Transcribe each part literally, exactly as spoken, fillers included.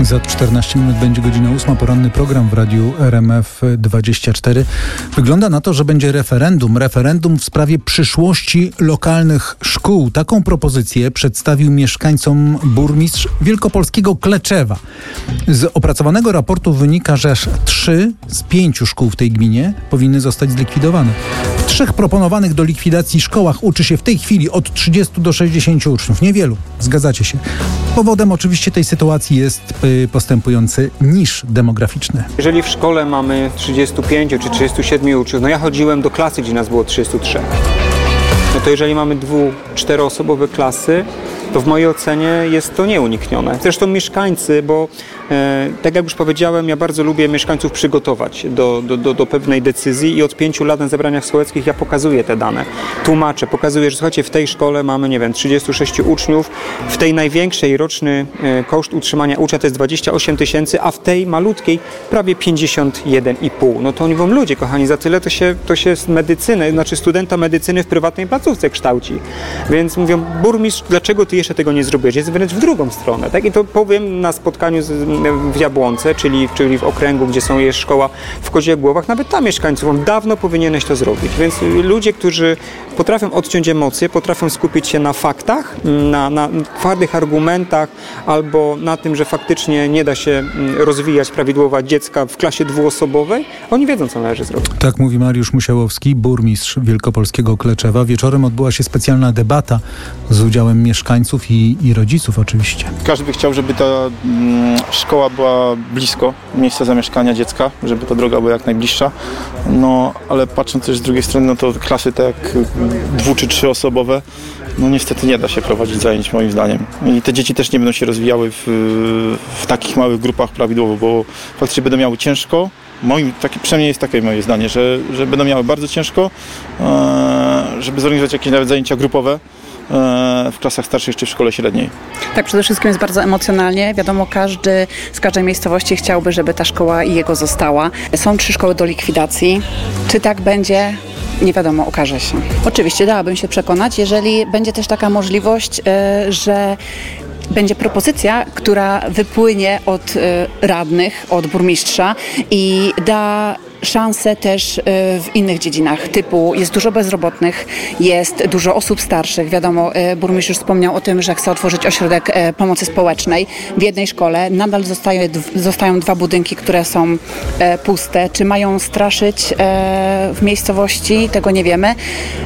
Za czternaście minut będzie godzina ósma. Poranny program w radiu R M F dwadzieścia cztery. Wygląda na to, że będzie referendum. Referendum w sprawie przyszłości lokalnych szkół. Taką propozycję przedstawił mieszkańcom burmistrz wielkopolskiego Kleczewa. Z opracowanego raportu wynika, że aż trzy z pięciu szkół w tej gminie powinny zostać zlikwidowane. W trzech proponowanych do likwidacji szkołach uczy się w tej chwili od trzydziestu do sześćdziesięciu uczniów. Niewielu. Zgadzacie się. Powodem oczywiście tej sytuacji jest y, postępujący niż demograficzny. Jeżeli w szkole mamy trzydziestu pięciu czy trzydziestu siedmiu uczniów, no ja chodziłem do klasy, gdzie nas było trzydziestu trzech. No to jeżeli mamy dwu-, czteroosobowe klasy, to w mojej ocenie jest to nieuniknione. Zresztą mieszkańcy, bo e, tak jak już powiedziałem, ja bardzo lubię mieszkańców przygotować do, do, do, do pewnej decyzji i od pięciu lat na zebraniach sołeckich ja pokazuję te dane. Tłumaczę, pokazuję, że słuchajcie, w tej szkole mamy, nie wiem, trzydziestu sześciu uczniów, w tej największej roczny e, koszt utrzymania ucznia to jest dwadzieścia osiem tysięcy, a w tej malutkiej prawie pięćdziesiąt jeden i pół. No to oni mówią, ludzie kochani, za tyle to się, to się z medycyny, znaczy studenta medycyny w prywatnej placówce kształci. Więc mówią, burmistrz, dlaczego ty jeszcze tego nie zrobiłeś? Jest wręcz w drugą stronę. Tak? I to powiem na spotkaniu z, w Jabłonce, czyli, czyli w okręgu, gdzie są jest szkoła w Koziegłowach, nawet tam mieszkańców, dawno powinieneś to zrobić. Więc ludzie, którzy potrafią odciąć emocje, potrafią skupić się na faktach, na, na twardych argumentach albo na tym, że faktycznie nie da się rozwijać prawidłowo dziecka w klasie dwuosobowej, oni wiedzą, co należy zrobić. Tak mówi Mariusz Musiałowski, burmistrz wielkopolskiego Kleczewa. Wieczorem odbyła się specjalna debata z udziałem mieszkańców i, i rodziców oczywiście. Każdy by chciał, żeby ta mm, szkoła była blisko miejsca zamieszkania dziecka, żeby ta droga była jak najbliższa. No, ale patrząc też z drugiej strony, no to klasy tak jak dwu- czy trzyosobowe, no niestety nie da się prowadzić zajęć moim zdaniem. I te dzieci też nie będą się rozwijały w, w takich małych grupach prawidłowo, bo faktycznie będą miały ciężko. Moim, takie, przynajmniej jest takie moje zdanie, że, że będą miały bardzo ciężko, e, żeby zorganizować jakieś nawet zajęcia grupowe w klasach starszych czy w szkole średniej. Tak, przede wszystkim jest bardzo emocjonalnie. Wiadomo, każdy z każdej miejscowości chciałby, żeby ta szkoła i jego została. Są trzy szkoły do likwidacji. Czy tak będzie? Nie wiadomo, okaże się. Oczywiście dałabym się przekonać, jeżeli będzie też taka możliwość, że będzie propozycja, która wypłynie od radnych, od burmistrza i da szansę też w innych dziedzinach, typu jest dużo bezrobotnych, jest dużo osób starszych. Wiadomo, burmistrz już wspomniał o tym, że chce otworzyć ośrodek pomocy społecznej w jednej szkole. Nadal zostaje, zostają dwa budynki, które są puste. Czy mają straszyć w miejscowości? Tego nie wiemy.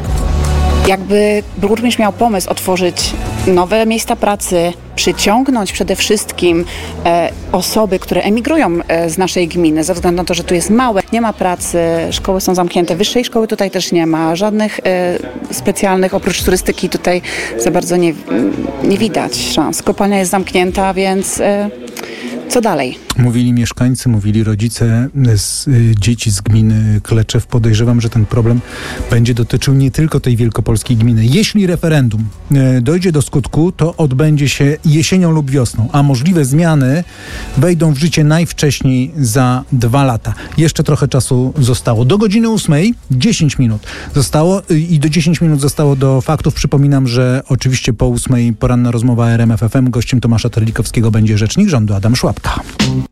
Jakby burmistrz miał pomysł otworzyć nowe miejsca pracy, przyciągnąć przede wszystkim e, osoby, które emigrują e, z naszej gminy, ze względu na to, że tu jest małe, nie ma pracy, szkoły są zamknięte, wyższej szkoły tutaj też nie ma, żadnych e, specjalnych, oprócz turystyki tutaj za bardzo nie, nie widać szans. Kopalnia jest zamknięta, więc e, co dalej? Mówili mieszkańcy, mówili rodzice z, y, dzieci z gminy Kleczew. Podejrzewam, że ten problem będzie dotyczył nie tylko tej wielkopolskiej gminy. Jeśli referendum y, dojdzie do skutku, to odbędzie się jesienią lub wiosną, a możliwe zmiany wejdą w życie najwcześniej za dwa lata. Jeszcze trochę czasu zostało. Do godziny ósmej dziesięć minut zostało y, i do dziesięć minut zostało do faktów. Przypominam, że oczywiście po ósmej poranna rozmowa R M F F M. Gościem Tomasza Terlikowskiego będzie rzecznik rządu Adam Szłapka.